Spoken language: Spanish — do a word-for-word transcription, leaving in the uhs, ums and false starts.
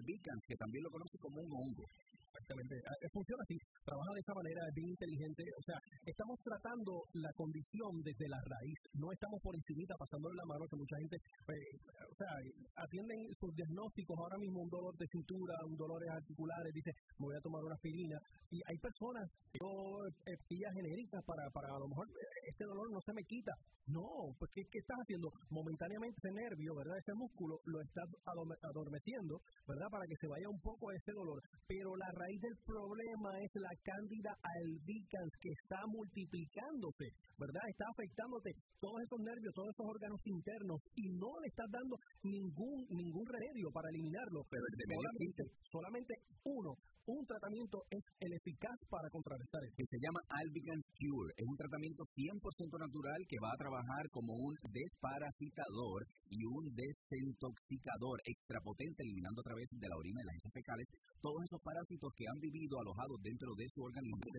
albicans, que también lo conoce como un hongo. Exactamente, funciona así, trabaja de esa manera, es bien inteligente, o sea, estamos tratando la condición desde la raíz, no estamos por encimita pasándole la mano, que mucha gente, pues, o sea, atienden sus diagnósticos, ahora mismo un dolor de cintura, un dolor articulares, dice, me voy a tomar una aspirina, y hay personas, yo, eh, pillas genéricas para, para a lo mejor, eh, este dolor no se me quita, no, pues, ¿qué, qué estás haciendo? Momentáneamente ese nervio, ¿verdad? Ese músculo lo estás adormeciendo, ¿verdad? Para que se vaya un poco ese dolor, pero la raíz del problema es la Candida albicans que está multiplicándose, ¿verdad? Está afectándote todos esos nervios, todos esos órganos internos y no le estás dando ningún ningún remedio para eliminarlo. Pero el solamente, solamente uno, un tratamiento es el eficaz para contrarrestar esto. Que se llama Albicans Cure. Es un tratamiento cien por ciento natural que va a trabajar como un desparasitador y un desintoxicador extrapotente, eliminando a través de la orina y las heces fecales todos esos parásitos que han vivido alojados dentro de su organismo